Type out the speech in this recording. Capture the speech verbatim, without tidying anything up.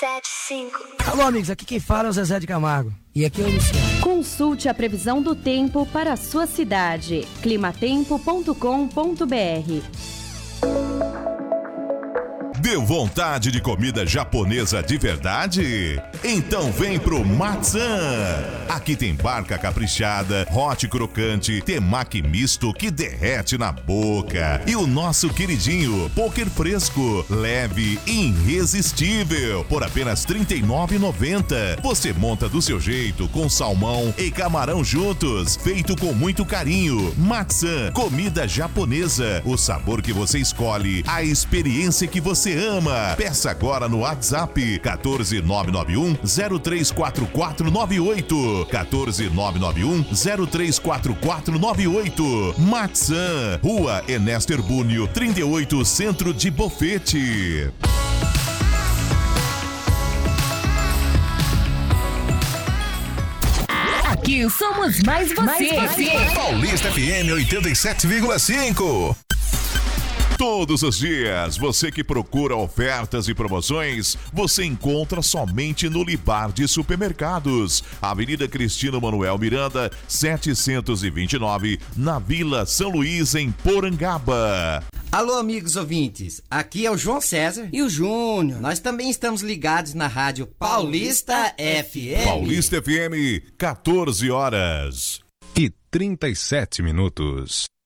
sete cinco. Alô, amigos, aqui quem fala é o Zezé de Camargo. E aqui é o Luciano. Consulte a previsão do tempo para a sua cidade. climatempo ponto com ponto br. Deu vontade de comida japonesa de verdade? Então vem pro Matzan! Aqui tem barca caprichada, hot crocante, temaki misto que derrete na boca. E o nosso queridinho, poker fresco, leve e irresistível, por apenas trinta e nove reais e noventa centavos. Você monta do seu jeito, com salmão e camarão juntos, feito com muito carinho. Matzan, comida japonesa, o sabor que você escolhe, a experiência que você ama. Peça agora no WhatsApp quatorze nove nove um zero três quatro quatro nove oito. quatorze nove nove um zero três quatro quatro nove oito. Matzan, Rua Ernesto Herbúnio, trinta e oito, Centro de Bofete. Aqui somos mais você. Mais você. Paulista F M oitenta e sete vírgula cinco. Todos os dias, você que procura ofertas e promoções, você encontra somente no Libar de Supermercados. Avenida Cristino Manuel Miranda, setecentos e vinte e nove, na Vila São Luís, em Porangaba. Alô, amigos ouvintes, aqui é o João César e o Júnior. Nós também estamos ligados na rádio Paulista F M. Paulista F M, quatorze horas e trinta e sete minutos.